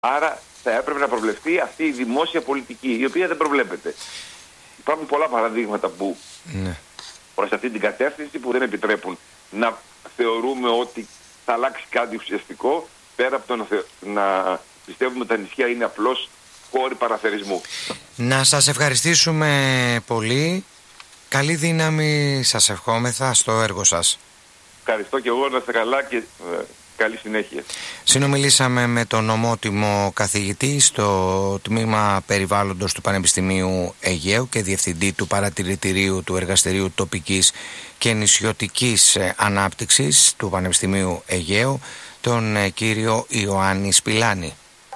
Άρα θα έπρεπε να προβλεφθεί αυτή η δημόσια πολιτική, η οποία δεν προβλέπεται. Υπάρχουν πολλά παραδείγματα που προς αυτή την κατεύθυνση που δεν επιτρέπουν να θεωρούμε ότι θα αλλάξει κάτι ουσιαστικό, πέρα από το να πιστεύουμε ότι τα νησιά είναι απλώς χώροι παραθερισμού. Να σας ευχαριστήσουμε πολύ. Καλή δύναμη σας ευχόμεθα στο έργο σας. Ευχαριστώ και εγώ, να είστε καλά και καλή συνέχεια. Συνομιλήσαμε με τον ομότιμο καθηγητή στο τμήμα περιβάλλοντος του Πανεπιστημίου Αιγαίου και διευθυντή του παρατηρητηρίου του Εργαστηρίου Τοπικής και Νησιωτικής Ανάπτυξης του Πανεπιστημίου Αιγαίου, τον κύριο Ιωάννη Σπηλάνη.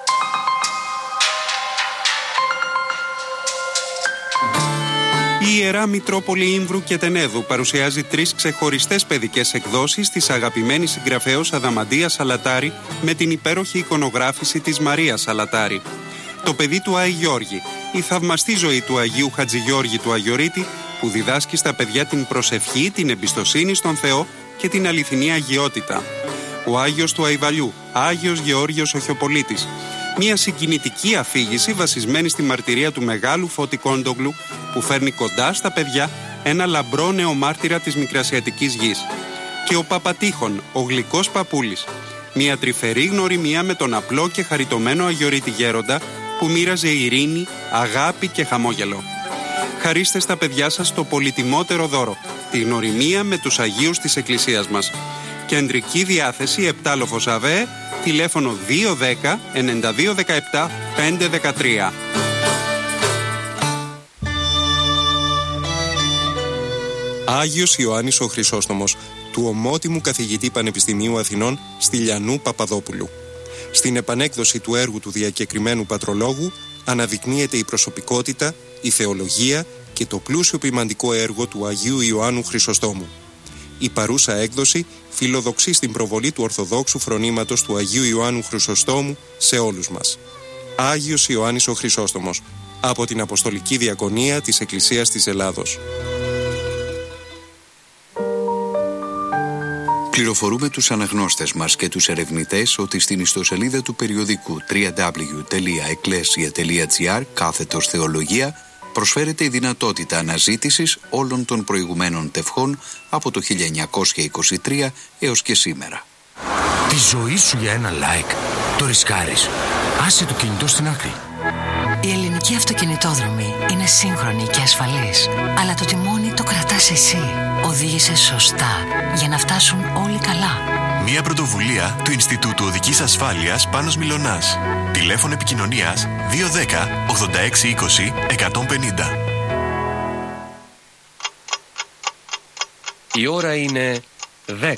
Η Ιερά Μητρόπολη Ήμβρου και Τενέδου παρουσιάζει 3 ξεχωριστές παιδικές εκδόσεις της αγαπημένης συγγραφέως Αδαμαντία Σαλατάρη με την υπέροχη εικονογράφηση της Μαρίας Σαλατάρη. Το παιδί του Άη Γιώργη, η θαυμαστή ζωή του Αγίου Χατζηγιώργη του Αγιορείτη, που διδάσκει στα παιδιά την προσευχή, την εμπιστοσύνη στον Θεό και την αληθινή αγιότητα. Ο Άγιος του Αϊβαλιού, Άγιος Γεώργιος ο Χιοπολίτης. Μια συγκινητική αφήγηση βασισμένη στη μαρτυρία του μεγάλου Φώτη Κόντογλου, που φέρνει κοντά στα παιδιά ένα λαμπρό νεομάρτυρα της Μικρασιατικής γης. Και ο Παπατήχων, ο γλυκός παππούλης. Μια τρυφερή γνωριμία με τον απλό και χαριτωμένο Αγιορείτη γέροντα, που μοίραζε ειρήνη, αγάπη και χαμόγελο. Χαρίστε στα παιδιά σας το πολυτιμότερο δώρο, τη γνωριμία με τους Αγίους της Εκκλησίας μας. Κεντρική διάθεση 7 Λοφος ΑΒΕ, τηλέφωνο 210 9217 513. Άγιος Ιωάννης ο Χρυσόστομος, του ομότιμου καθηγητή Πανεπιστημίου Αθηνών Στυλιανού Παπαδόπουλου. Στην επανέκδοση του έργου του διακεκριμένου πατρολόγου αναδεικνύεται η προσωπικότητα, η θεολογία και το πλούσιο ποιμαντικό έργο του Αγίου Ιωάννου Χρυσοστόμου. Η παρούσα έκδοση φιλοδοξεί στην προβολή του Ορθοδόξου φρονήματος του Αγίου Ιωάννου Χρυσοστόμου σε όλους μας. Άγιος Ιωάννης ο Χρυσόστομος, από την Αποστολική Διακονία της Εκκλησίας της Ελλάδος. Πληροφορούμε τους αναγνώστες μας και τους ερευνητές ότι στην ιστοσελίδα του περιοδικού www.ecclesia.gr/θεολογία προσφέρεται η δυνατότητα αναζήτησης όλων των προηγουμένων τευχών από το 1923 έως και σήμερα. Τη ζωή σου για ένα like το ρισκάρεις. Άσε το κινητό στην άκρη. Η ελληνική αυτοκινητόδρομη είναι σύγχρονη και ασφαλής, αλλά το τιμόνι το κρατάς εσύ. Οδήγησε σωστά για να φτάσουν όλοι καλά. Μια πρωτοβουλία του Ινστιτούτου Οδικής Ασφάλειας Πάνος Μιλωνάς. Τηλέφωνο επικοινωνίας 210 86 20 150. Η ώρα είναι 10.